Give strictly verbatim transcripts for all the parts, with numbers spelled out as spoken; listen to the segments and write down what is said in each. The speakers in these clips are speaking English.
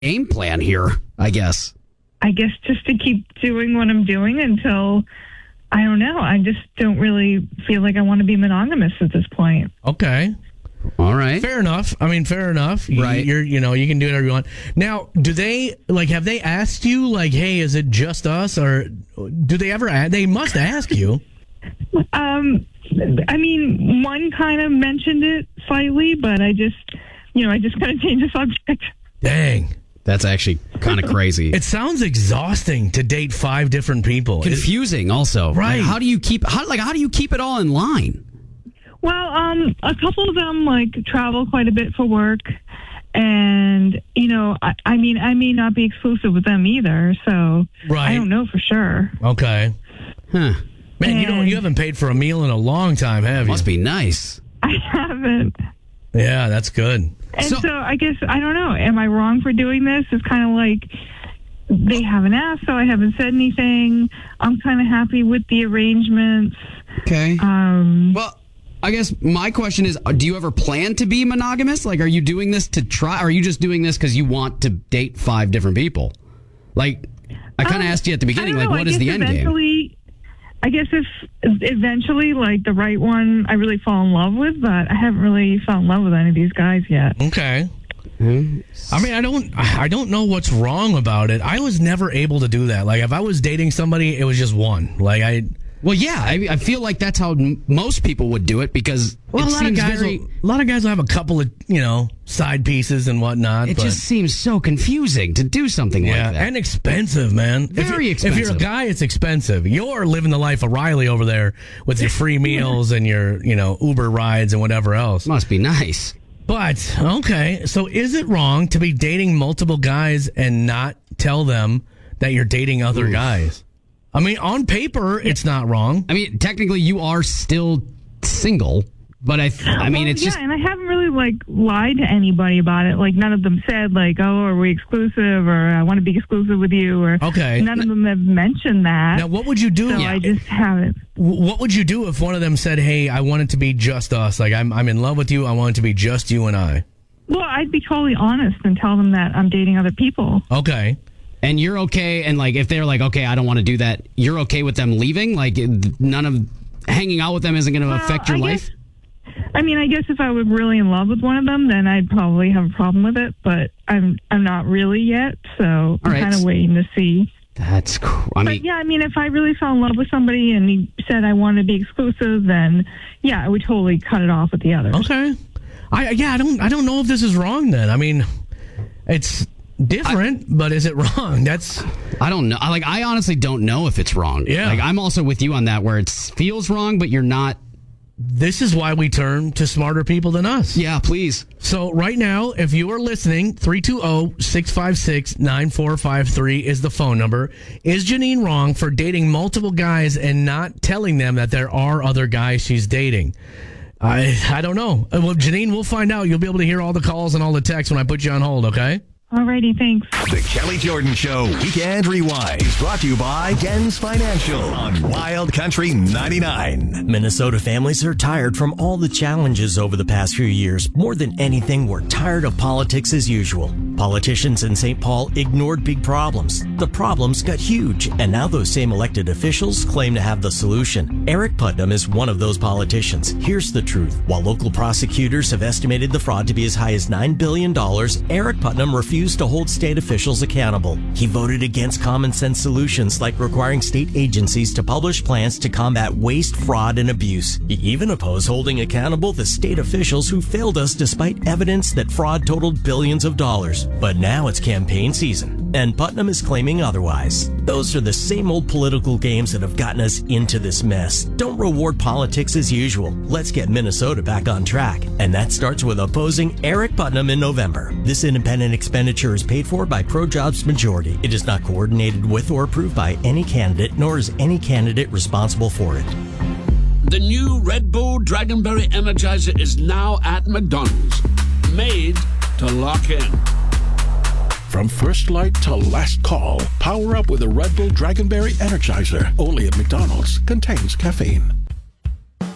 game plan here, I guess? I guess just to keep doing what I'm doing until, I don't know, I just don't really feel like I want to be monogamous at this point. Okay. All right. Fair enough. I mean, fair enough. You, Right. You're, you know, you can do whatever you want. Now, do they, like, have they asked you, like, hey, is it just us? Or do they ever, ask? They must ask you. Um, I mean, one kind of mentioned it slightly, but I just, you know, I just kind of changed the subject. Dang. That's actually kind of crazy. It sounds exhausting to date five different people. Confusing also. Right. Like, how do you keep, how, like, how do you keep it all in line? Well, um, a couple of them, like, travel quite a bit for work. And, you know, I, I mean, I may not be exclusive with them either, so Right. I don't know for sure. Okay. Huh. Man, you don't, you haven't paid for a meal in a long time, have you? Must be nice. I haven't. Yeah, that's good. And So- so, I guess, I don't know, am I wrong for doing this? It's kind of like they haven't asked, so I haven't said anything. I'm kind of happy with the arrangements. Okay. Um, Well, I guess my question is, do you ever plan to be monogamous? Like, are you doing this to try, or are you just doing this because you want to date five different people? Like, I kind of um, asked you at the beginning, I don't like, know, what I is the guess end game? eventually- I guess if eventually, like, the right one I really fall in love with, but I haven't really fallen in love with any of these guys yet. Okay. I mean, I don't, I don't know what's wrong about it. I was never able to do that. Like, if I was dating somebody, it was just one. Like, I. Well, yeah, I, I feel like that's how m- most people would do it because Well, it a lot of seems guys, very. will, a lot of guys will have a couple of, you know, side pieces and whatnot. It but, just seems so confusing to do something yeah, like that. and expensive, man. Very if, you- If you're a expensive. guy, it's expensive. You're living the life of Riley over there with your free meals and your, you know, Uber rides and whatever else. Must be nice. But, okay, so is it wrong to be dating multiple guys and not tell them that you're dating other Oof. guys? I mean, on paper, it's not wrong. I mean, technically, you are still single, but I, th- I mean, Well, it's yeah, just. and I haven't really, like, lied to anybody about it. Like, none of them said, like, oh, are we exclusive, or I want to be exclusive with you, or Okay. none of them have mentioned that. Now, what would you do? so Yeah. I just haven't. W- What would you do if one of them said, hey, I want it to be just us? Like, I'm, I'm in love with you. I want it to be just you and I. Well, I'd be totally honest and tell them that I'm dating other people. Okay. And you're okay, and like if they're like, okay, I don't want to do that, you're okay with them leaving? Like none of hanging out with them isn't going to Well, affect your I life? guess- I mean, I guess if I was really in love with one of them, then I'd probably have a problem with it. But I'm I'm not really yet, so I'm right. kind of waiting to see. That's cool. I But mean, yeah, I mean, if I really fell in love with somebody and he said I want to be exclusive, then yeah, I would totally cut it off with the others. Okay. I yeah, I don't I don't know if this is wrong then. I mean, it's different, but is it wrong? That's I don't know. I, like, I honestly don't know if it's wrong. Yeah. Like, I'm also with you on that, where it feels wrong, but you're not. this is why we turn to smarter people than us. Yeah, please. So right now, if you are listening, three two zero, six five six, nine four five three is the phone number. Is Janine wrong for dating multiple guys and not telling them that there are other guys she's dating? I I don't know. Uh, Well, Janine, we'll find out. You'll be able to hear all the calls and all the texts when I put you on hold, okay? Alrighty, thanks. The Kelly Jordan Show Weekend Rewind is brought to you by Gens Financial on Wild Country ninety-nine. Minnesota families are tired from all the challenges over the past few years. More than anything, we're tired of politics as usual. Politicians in Saint Paul ignored big problems. The problems got huge, and now those same elected officials claim to have the solution. Eric Putnam is one of those politicians. Here's the truth. While local prosecutors have estimated the fraud to be as high as nine billion dollars, Eric Putnam refused to hold state officials accountable. He voted against common sense solutions like requiring state agencies to publish plans to combat waste, fraud, and abuse. He even opposed holding accountable the state officials who failed us despite evidence that fraud totaled billions of dollars. But now it's campaign season, and Putnam is claiming otherwise. Those are the same old political games that have gotten us into this mess. Don't reward politics as usual. Let's get Minnesota back on track. And that starts with opposing Eric Putnam in November. This independent expenditure is paid for by ProJobs Majority. It is not coordinated with or approved by any candidate, nor is any candidate responsible for it. The new Red Bull Dragonberry Energizer is now at McDonald's. Made to lock in. From first light to last call, power up with a Red Bull Dragonberry Energizer. Only at McDonald's. Contains caffeine.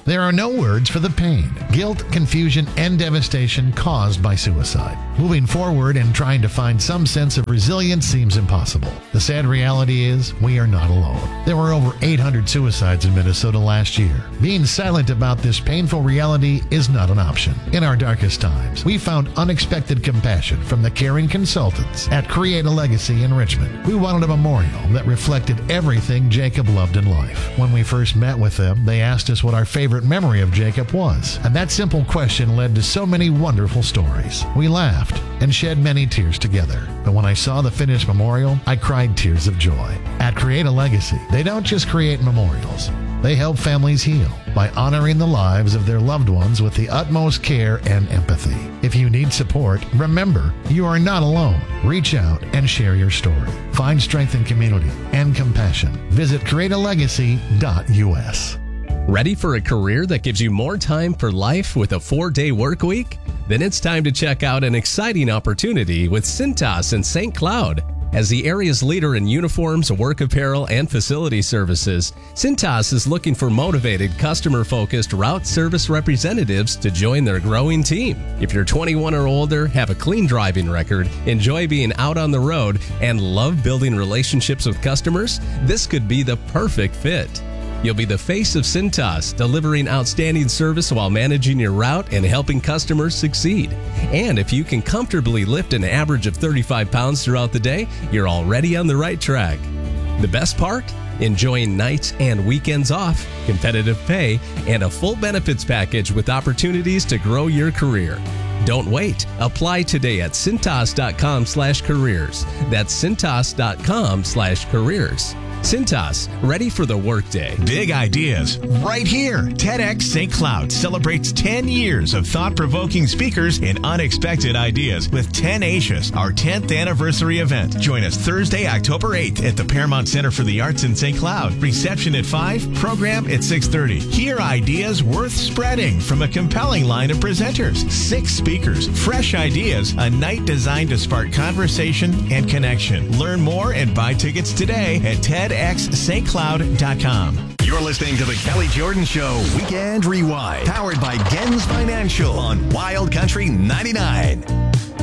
There are no words for the pain, guilt, confusion, and devastation caused by suicide. Moving forward and trying to find some sense of resilience seems impossible. The sad reality is we are not alone. There were over eight hundred suicides in Minnesota last year. Being silent about this painful reality is not an option. In our darkest times, we found unexpected compassion from the caring consultants at Create a Legacy in Richmond. We wanted a memorial that reflected everything Jacob loved in life. When we first met with them, they asked us what our favorite memory of Jacob was, and that simple question led to so many wonderful stories. We laughed and shed many tears together, but when I saw the finished memorial, I cried tears of joy. At Create a Legacy, they don't just create memorials. They help families heal by honoring the lives of their loved ones with the utmost care and empathy. If you need support, remember, you are not alone. Reach out and share your story. Find strength in community and compassion. Visit create a legacy dot U S. Ready for a career that gives you more time for life with a four-day work week? Then it's time to check out an exciting opportunity with Cintas in Saint Cloud. As the area's leader in uniforms, work apparel, and facility services, Cintas is looking for motivated, customer-focused route service representatives to join their growing team. If you're twenty-one or older, have a clean driving record, enjoy being out on the road, and love building relationships with customers, this could be the perfect fit. You'll be the face of Cintas, delivering outstanding service while managing your route and helping customers succeed. And if you can comfortably lift an average of thirty-five pounds throughout the day, you're already on the right track. The best part? Enjoying nights and weekends off, competitive pay, and a full benefits package with opportunities to grow your career. Don't wait. Apply today at cintas.com slash careers. That's cintas.com slash careers. Cintas, ready for the workday. Big ideas right here. TEDx Saint Cloud celebrates ten years of thought-provoking speakers and unexpected ideas with Tenacious, our tenth anniversary event. Join us Thursday, October eighth at the Paramount Center for the Arts in Saint Cloud. Reception at five, program at six thirty. Hear ideas worth spreading from a compelling line of presenters. Six speakers, fresh ideas, a night designed to spark conversation and connection. Learn more and buy tickets today at ted x st cloud dot com. You're listening to the Kelly Jordan Show Weekend Rewind, powered by Gens Financial on Wild Country ninety-nine.